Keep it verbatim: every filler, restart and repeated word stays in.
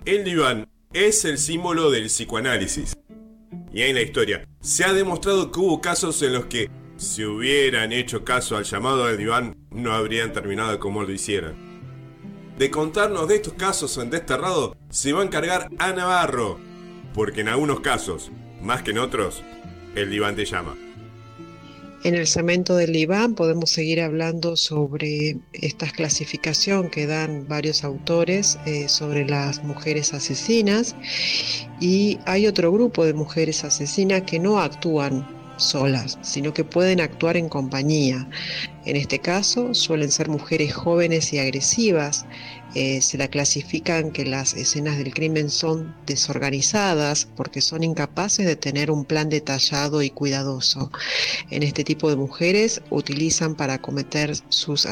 El diván es el símbolo del psicoanálisis. Y en la historia se ha demostrado que hubo casos en los que, si hubieran hecho caso al llamado del diván, no habrían terminado como lo hicieron. De contarnos de estos casos en Desterrado se va a encargar Ana Navarro, porque en algunos casos, más que en otros, el diván te llama. En el segmento del diván podemos seguir hablando sobre esta clasificación que dan varios autores eh, sobre las mujeres asesinas, y hay otro grupo de mujeres asesinas que no actúan solas, sino que pueden actuar en compañía. En este caso suelen ser mujeres jóvenes y agresivas. Eh, se la clasifican que las escenas del crimen son desorganizadas porque son incapaces de tener un plan detallado y cuidadoso. En este tipo de mujeres utilizan para cometer sus